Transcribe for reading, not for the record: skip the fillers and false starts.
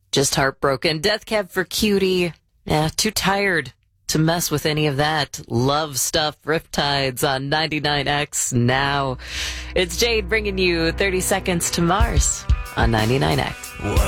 Just heartbroken. Death Cab for Cutie. Yeah, too tired to mess with any of that love stuff. Riptides on 99X now. It's Jade bringing you 30 Seconds to Mars on 99X. What